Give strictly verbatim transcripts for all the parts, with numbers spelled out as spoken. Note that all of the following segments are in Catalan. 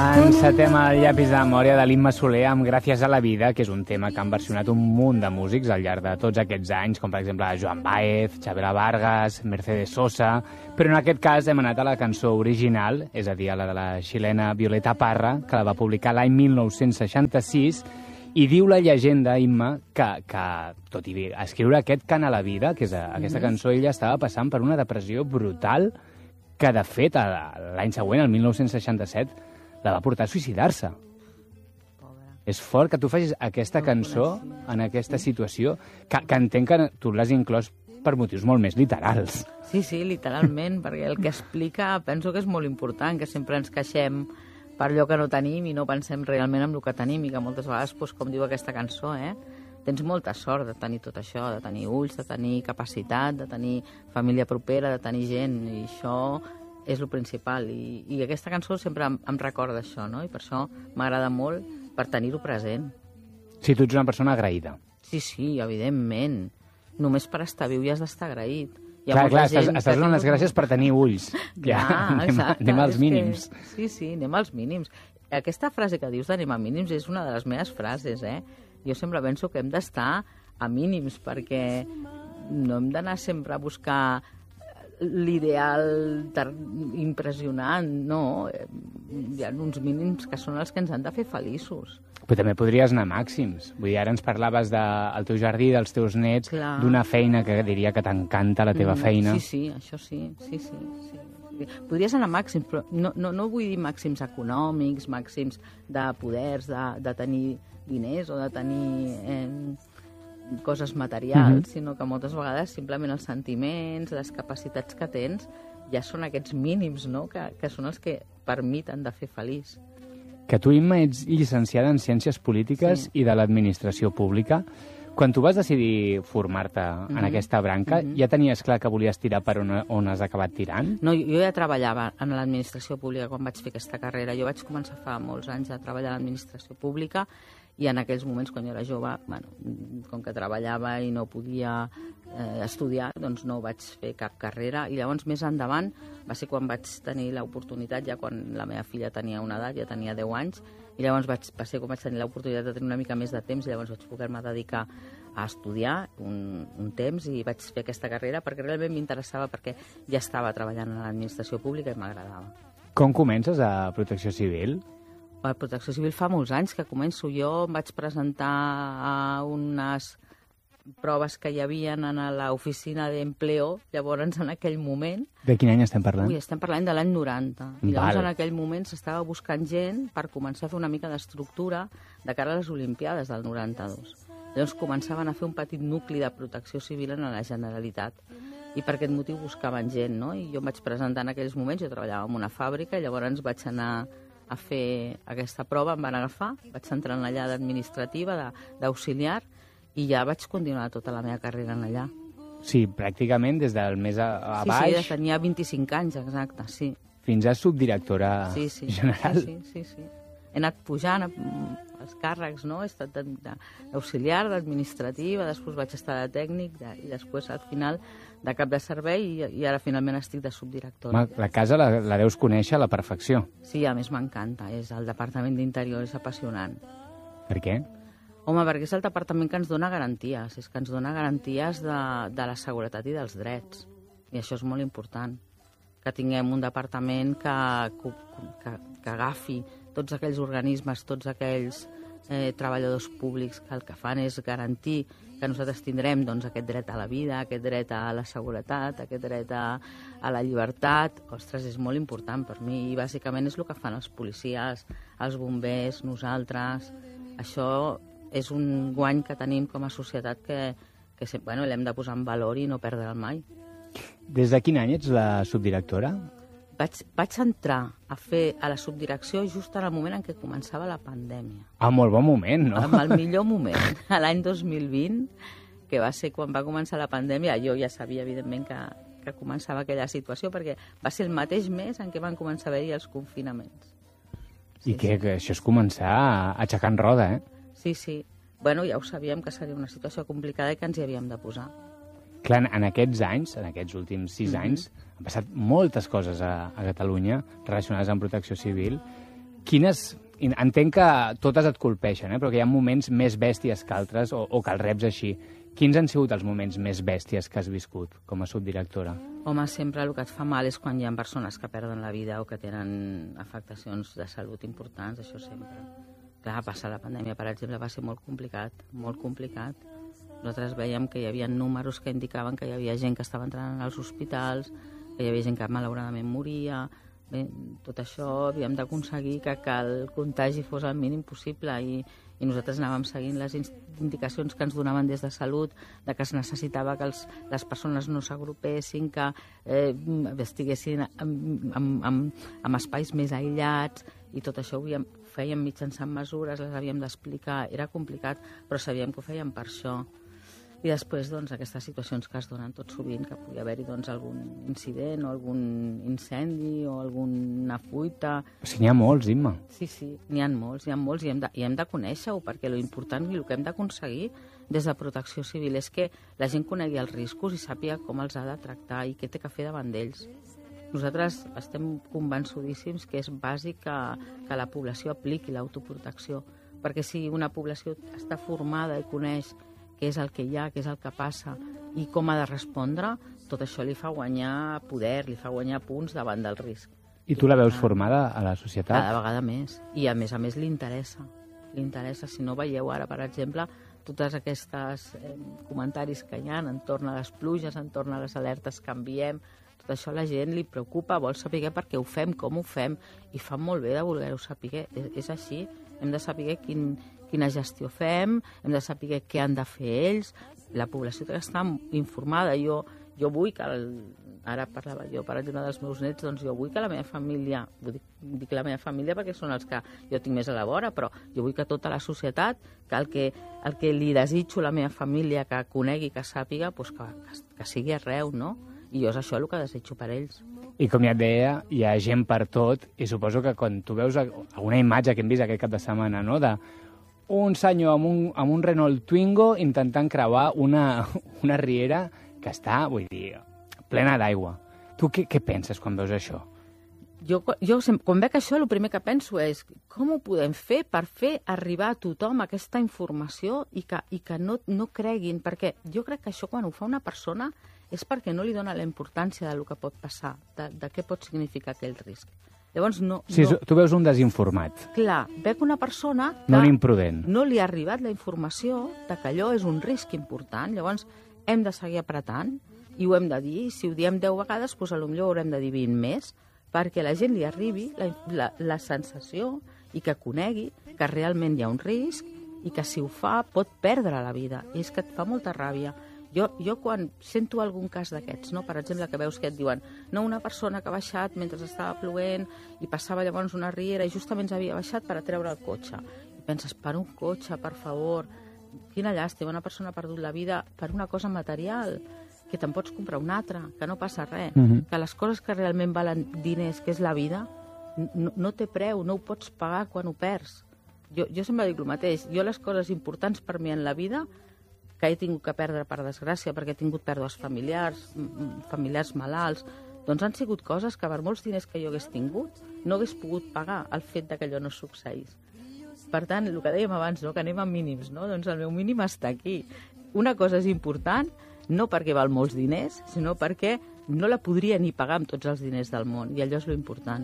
Encetem el llapis de memòria de l'Imma Soler amb Gràcies a la vida, que és un tema que han versionat un munt de músics al llarg de tots aquests anys, com per exemple Joan Baez, Chavela Vargas, Mercedes Sosa, però en aquest cas hem anat a la cançó original, és a dir, a la de la xilena Violeta Parra, que la va publicar l'any mil nou-cents seixanta-sis, i diu la llegenda, Imma, que, que tot i escriure aquest Cant a la vida, que és a, aquesta mm-hmm. cançó, ella estava passant per una depressió brutal que, de fet, l'any següent, el mil nou-cents seixanta-set, la va portar a suïcidar-se. Pobre. És fort que tu facis aquesta cançó en aquesta situació, que, que entenc que tu l'has inclòs per motius molt més literals. Sí, sí, literalment, perquè el que explica penso que és molt important, que sempre ens queixem per allò que no tenim i no pensem realment en el que tenim, i que moltes vegades, doncs, com diu aquesta cançó, eh, tens molta sort de tenir tot això, de tenir ulls, de tenir capacitat, de tenir família propera, de tenir gent, i això és el principal, i, i aquesta cançó sempre em, em recorda això, no? I per això m'agrada molt per tenir-ho present. Sí, tu ets una persona agraïda. Sí, sí, evidentment. Només per estar viu ja has d'estar agraït. Clar, clar, estàs, estàs donant les gràcies per tenir ulls. Clar, ja, anem, exacte. Anem als mínims. Que, sí, sí, anem als mínims. Aquesta frase que dius d'anem a mínims és una de les meves frases, eh? Jo sempre penso que hem d'estar a mínims, perquè no hem d'anar sempre a buscar l'ideal impressionant, no. Hi ha uns mínims que són els que ens han de fer feliços. Però també podries anar a màxims. Vull dir, ara ens parlaves del teu jardí, dels teus nets, d'una feina que diria que t'encanta la teva mm, feina. Sí, sí, això sí, sí, sí, sí. Podries anar a màxims, però no, no, no vull dir màxims econòmics, màxims de poders, de, de tenir diners o de tenir eh, coses materials, mm-hmm. sinó que moltes vegades simplement els sentiments, les capacitats que tens, ja són aquests mínims, no?, que, que són els que per mi t'han de fer feliç. Que tu, Imma, ets llicenciada en Ciències Polítiques sí. i de l'Administració Pública. Quan tu vas decidir formar-te mm-hmm. en aquesta branca, mm-hmm. ja tenies clar que volies tirar per on, on has acabat tirant? No, jo ja treballava en l'Administració Pública quan vaig fer aquesta carrera. Jo vaig començar fa molts anys a treballar a l'Administració Pública, i en aquells moments, quan jo era jove, bueno, com que treballava i no podia eh, estudiar, doncs no vaig fer cap carrera. I llavors, més endavant, va ser quan vaig tenir l'oportunitat, ja quan la meva filla tenia una edat, ja tenia deu anys, i llavors vaig, va ser quan vaig tenir l'oportunitat de tenir una mica més de temps, i llavors vaig poder-me dedicar a estudiar un, un temps, i vaig fer aquesta carrera perquè realment m'interessava, perquè ja estava treballant a l'administració pública i m'agradava. Com comences a Protecció Civil? La Protecció Civil fa molts anys que començo. Jo em vaig presentar a unes proves que hi havia en l'oficina d'empleo, llavors en aquell moment... De quin any estem parlant? Ui, estem parlant de l'any noranta. I llavors Val. en aquell moment s'estava buscant gent per començar a fer una mica d'estructura de cara a les Olimpiades del noranta-dos. Llavors començaven a fer un petit nucli de protecció civil en la Generalitat. I per aquest motiu buscaven gent, no? I jo em vaig presentar en aquells moments, jo treballava en una fàbrica, i llavors vaig anar a fer aquesta prova, em van agafar, vaig entrar en allà d'administrativa, d'auxiliar, i ja vaig continuar tota la meva carrera en allà. Sí, pràcticament des del més a, a sí, baix... Sí, tenia vint-i-cinc anys, exacte, sí. Fins a subdirectora sí, sí, general. Sí, sí, sí, sí. He anat pujant els càrrecs, no? He estat d'auxiliar, d'administrativa, després vaig estar de tècnic, de, i després, al final, de cap de servei, i, i ara finalment estic de subdirectora. La casa la, la deus conèixer a la perfecció. Sí, a més m'encanta. És el Departament d'Interior, és apassionant. Per què? Home, perquè és el departament que ens dona garanties. És que ens dona garanties de, de la seguretat i dels drets. I això és molt important. Que tinguem un departament que, que, que agafi tots aquells organismes, tots aquells eh, treballadors públics que el que fan és garantir que nosaltres tindrem doncs, aquest dret a la vida, aquest dret a la seguretat, aquest dret a, a la llibertat. Ostres, és molt important per mi, i bàsicament és el que fan els policies, els bombers, nosaltres. Això és un guany que tenim com a societat que, que bueno, l'hem de posar en valor i no perdre'l mai. Des de quin any ets la subdirectora? Vaig, vaig entrar a fer a la subdirecció just en el moment en què començava la pandèmia. Ah, molt bon moment, no? En el millor moment, a l'any dos mil vint, que va ser quan va començar la pandèmia. Jo ja sabia, evidentment, que, que començava aquella situació, perquè va ser el mateix mes en què van començar a haver-hi els confinaments. Sí, I que, sí. que això és començar a aixecar en roda, eh? Sí, sí. Bueno, ja ho sabíem que seria una situació complicada i que ens hi havíem de posar. Clar, en aquests anys, en aquests últims sis mm-hmm. anys, han passat moltes coses a, a Catalunya relacionades amb protecció civil. Quines... Entenc que totes et colpeixen, eh? Però que hi ha moments més bèsties que altres, o, o que el reps així. Quins han sigut els moments més bèsties que has viscut com a subdirectora? Home, sempre el que et fa mal és quan hi ha persones que perden la vida o que tenen afectacions de salut importants, això sempre. Clar, passar la pandèmia, per exemple, va ser molt complicat, molt complicat. Nosaltres veiem que hi havia números que indicaven que hi havia gent que estava entrant als hospitals, que hi havia gent que malauradament moria. Bé, tot això havíem d'aconseguir que, que el contagi fos el mínim possible i, i nosaltres anàvem seguint les indicacions que ens donaven des de Salut, de que es necessitava que els, les persones no s'agrupessin, que eh, estiguessin en, en, en, en espais més aïllats, i tot això ho havíem, fèiem mitjançant mesures, les havíem d'explicar. Era complicat, però sabíem que ho fèiem per això. I després, doncs, aquestes situacions que es donen tot sovint, que pugui haver-hi doncs, algun incident o algun incendi o alguna fuita... O sigui, n'hi ha molts, Imma. Sí, sí, n'hi ha molts, n'hi ha molts i hem de, i hem de conèixer-ho, perquè lo important i el que hem d'aconseguir des de Protecció Civil és que la gent conegui els riscos i sàpiga com els ha de tractar i què té que fer davant d'ells. Nosaltres estem convençudíssims que és bàsic que, que la població apliqui l'autoprotecció, perquè si una població està formada i coneix què és el que hi ha, què és el que passa i com ha de respondre, tot això li fa guanyar poder, li fa guanyar punts davant del risc. I tu la veus formada a la societat? Cada vegada més. I a més a més li interessa. Li interessa. Si no veieu ara, per exemple, totes aquestes eh, comentaris que hi ha entorn a les pluges, entorn a les alertes que enviem, tot això a la gent li preocupa, vol saber per què ho fem, com ho fem, i fa molt bé de voler-ho saber. És, és així. Hem de saber quin, quina gestió fem, hem de saber què han de fer ells. La població té que estar informada. Jo, jo vull que, el, ara parlava jo, per exemple, dels meus nets, doncs jo vull que la meva família, vull dir, dic la meva família perquè són els que jo tinc més a la vora, però jo vull que tota la societat, que el que, el que li desitjo a la meva família, que conegui, que sàpiga, doncs que, que, que sigui arreu, no? I jo és això el que desitjo per ells. I com ja et deia, hi ha gent per tot, i suposo que quan tu veus alguna imatge que hem vist aquest cap de setmana, no?, de un senyor amb un, amb un Renault Twingo intentant creuar una, una riera que està, vull dir, plena d'aigua. Tu què, què penses quan veus això? Jo, jo quan veig això, el primer que penso és com ho podem fer per fer arribar a tothom aquesta informació i que, i que no, no creguin, perquè jo crec que això quan ho fa una persona és perquè no li dona la importància del que pot passar, de, de què pot significar aquell risc. Llavors, no... Sí, no... tu veus un desinformat. Clar, veig una persona que no un imprudent. No li ha arribat la informació de que allò és un risc important. Llavors, hem de seguir apretant i ho hem de dir. Si ho diem deu vegades, doncs potser ho haurem de dir vint més, perquè la gent li arribi la, la, la sensació i que conegui que realment hi ha un risc i que si ho fa pot perdre la vida. I és que et fa molta ràbia. Jo, jo quan sento algun cas d'aquests, no? Per exemple, que veus que et diuen no, una persona que ha baixat mentre estava plovent i passava llavors una riera i justament havia baixat per a treure el cotxe. I penses, per un cotxe, per favor, quina llàstima, una persona ha perdut la vida per una cosa material, que te'n pots comprar una altra, que no passa res, Mm-hmm. que les coses que realment valen diners, que és la vida, no, no té preu, no ho pots pagar quan ho perds. Jo, jo sempre dic el mateix, jo les coses importants per mi en la vida que he tingut que perdre per desgràcia, perquè he tingut pèrdues familiars, familiars malalts, doncs han sigut coses que per molts diners que jo hagués tingut no hagués pogut pagar el fet que allò no succeís. Per tant, el que dèiem abans, no? Que anem a mínims, no? Doncs el meu mínim està aquí. Una cosa és important, no perquè val molts diners, sinó perquè no la podria ni pagar amb tots els diners del món, i allò és lo important.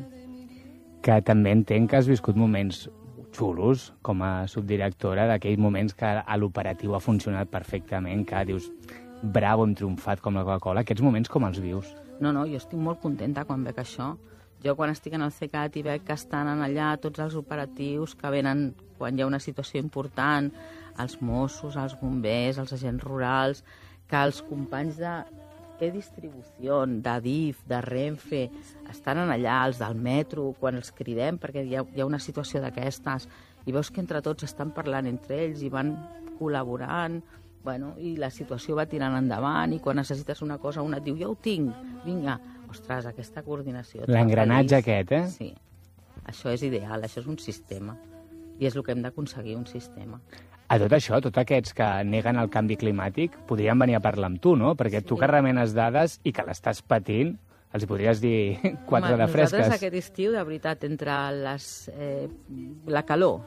Que també entenc que has viscut moments xulos com a subdirectora, d'aquells moments que a l'operatiu ha funcionat perfectament, que dius, bravo, hem triomfat com la Coca-Cola. Aquests moments com els vius? No, no, jo estic molt contenta quan veig això. Jo quan estic en el CECAT i veig que estan allà tots els operatius que venen quan hi ha una situació important, els Mossos, els bombers, els agents rurals, que els companys de e-distribució, d'Adif, de Renfe, estan allà, els del metro, quan els cridem perquè hi ha, hi ha una situació d'aquestes i veus que entre tots estan parlant entre ells i van col·laborant, bueno, i la situació va tirant endavant i quan necessites una cosa una et diu, ja ho tinc, vinga, ostres, aquesta coordinació. L'engranatge aquest, eh? Sí, això és ideal, això és un sistema i és el que hem d'aconseguir, un sistema. A tot això, tots aquests que neguen el canvi climàtic podrien venir a parlar amb tu, no? Perquè tu que remenes dades i que l'estàs patint, els hi podries dir quatre Home, de fresques. Nosaltres aquest estiu, de veritat, entre les, eh, la calor,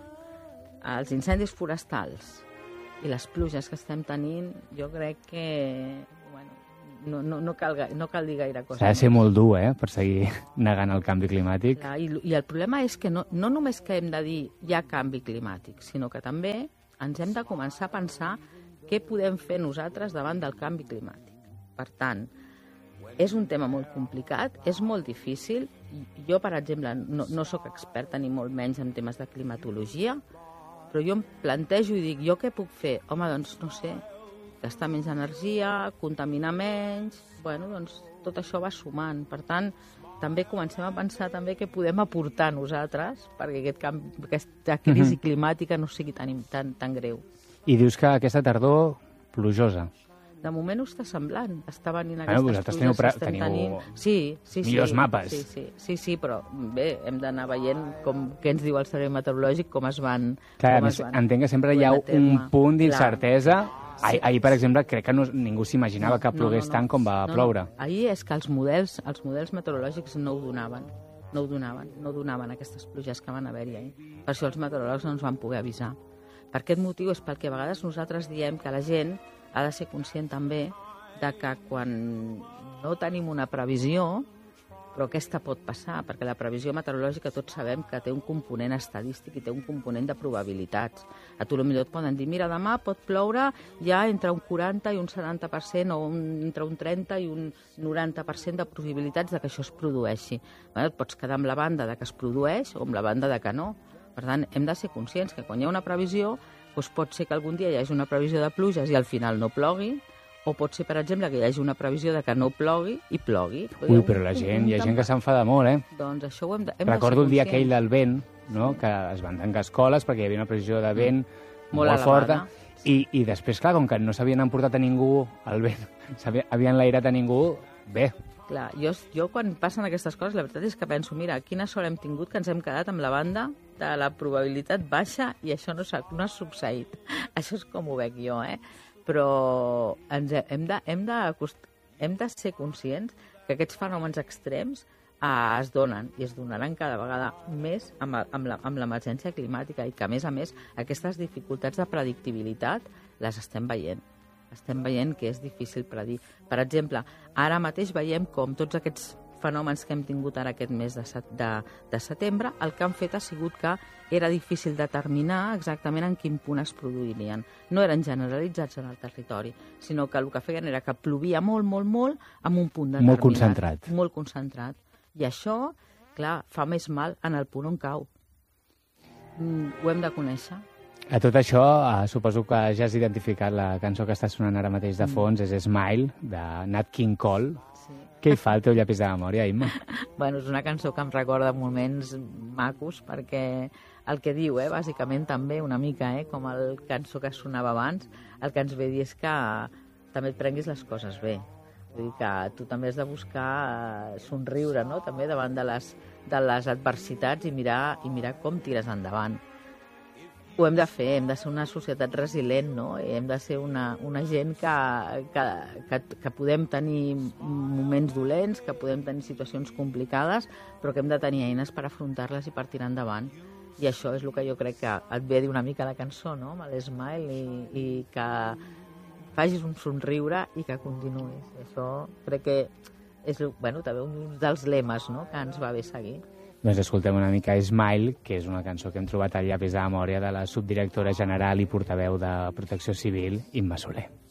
els incendis forestals i les pluges que estem tenint, jo crec que bueno, no, no, no, cal, no cal dir gaire cosa. S'ha de ser molt dur, eh?, per seguir negant el canvi climàtic. Clar, i, I el problema és que no, no només que hem de dir hi ha canvi climàtic, sinó que també ens hem de començar a pensar què podem fer nosaltres davant del canvi climàtic. Per tant, és un tema molt complicat, és molt difícil. Jo, per exemple, no, no sóc experta ni molt menys en temes de climatologia, però jo em plantejo i dic, jo què puc fer? Home, doncs, no sé, gastar menys energia, contaminar menys... Bueno, doncs, tot això va sumant. Per tant, també comencem a pensar també què podem aportar nosaltres perquè aquest canvi, aquesta crisi mm-hmm. climàtica no sigui tan, tan, tan greu. I dius que aquesta tardor plujosa. De moment ho està semblant. Està venint bueno, aquestes pluges que estem teniu tenint. Sí, sí, millors sí, mapes. Sí, sí, sí, sí, però bé, hem d'anar veient com, què ens diu el servei meteorològic, com es van... Clar, com a més, es van entenc que sempre hi ha un punt d'incertesa. Sí. Ahir, per exemple, crec que no, ningú s'imaginava que plogués no, no, no. tant com va no, ploure. No. Ahir és que els models, els models meteorològics no ho donaven. No ho donaven, no donaven aquestes pluges que van haver-hi ahir. Per això els meteoròlegs no ens van poder avisar. Per aquest motiu és pel que a vegades nosaltres diem que la gent ha de ser conscient també de que quan no tenim una previsió, però aquesta pot passar, perquè la previsió meteorològica tots sabem que té un component estadístic i té un component de probabilitats. A tu potser et poden dir, mira, demà pot ploure ja entre un quaranta i un setanta per cent o un, entre un trenta i un noranta per cent de probabilitats de que això es produeixi. Bé, et pots quedar amb la banda de que es produeix o amb la banda de que no. Per tant, hem de ser conscients que quan hi ha una previsió, doncs pot ser que algun dia hi hagi una previsió de pluges i al final no plogui, o pot ser, per exemple, que hi hagi una previsió de que no plogui i plogui. Ui, però la gent, hi ha gent que s'enfada molt, eh? Doncs això ho hem de, hem Recordo de el dia aquell del vent, no?, que es van tancar escoles perquè hi havia una previsió de vent mm. molt, molt forta, i, i després, clar, com que no s'havien emportat a ningú el vent, s'havien enlairat a ningú, bé. Clar, jo, jo quan passen aquestes coses, la veritat és que penso, mira, quina sort hem tingut que ens hem quedat amb la banda de la probabilitat baixa i això no, no ha succeït. Això és com ho veig jo, eh? Però ens hem, de, hem, de, hem de ser conscients que aquests fenòmens extrems eh, es donen i es donaran cada vegada més amb, amb l'emergència climàtica i que, a més a més, aquestes dificultats de predictibilitat les estem veient. Estem veient que és difícil predir. Per exemple, ara mateix veiem com tots aquests fenòmens que hem tingut ara aquest mes de, de, de setembre, el que han fet ha sigut que era difícil determinar exactament en quin punt es produirien. No eren generalitzats en el territori, sinó que el que feien era que plovia molt, molt, molt en un punt determinat. Molt concentrat. Molt concentrat. I això, clar, fa més mal en el punt on cau. Mm, ho hem de conèixer. A tot això, eh, suposo que ja has identificat la cançó que està sonant ara mateix de fons, mm. és Smile, de Nat King Cole. Sí. Què hi fa el teu llapis de memòria, Imma? Bueno, és una cançó que em recorda moments macos, perquè el que diu, eh, bàsicament també una mica, eh, com el cançó que sonava abans, el que ens ve a dir és que també et prenguis les coses bé. Vull dir que tu també has de buscar somriure, no?, també davant de les, de les adversitats i mirar, i mirar com tires endavant. Ho hem de fer, hem de ser una societat resilient, no? I hem de ser una, una gent que, que, que, que podem tenir moments dolents, que podem tenir situacions complicades, però que hem de tenir eines per afrontar-les i per tirar endavant. I això és el que jo crec que et ve a dir una mica la cançó, no?, amb l'Smile, i, i que facis un somriure i que continuïs. Això crec que és, bueno, també un dels lemes, no?, que ens va bé seguir. Doncs escoltem una mica Smile, que és una cançó que hem trobat al llapis de memòria de la subdirectora general i portaveu de Protecció Civil, Imma Soler.